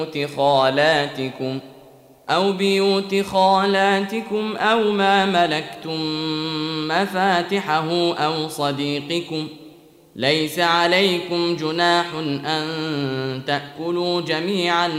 بيوت خالاتكم أو ما ملكتم مفاتحه أو صديقكم، ليس عليكم جناح أن تأكلوا جميعا